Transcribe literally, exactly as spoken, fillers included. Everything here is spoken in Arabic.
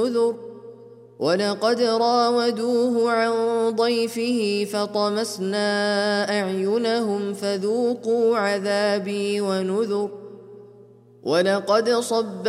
نذر ولقد راودوه عن ضيفه فطمسنا أعينهم فذوقوا عذابي ونذر ولقد صب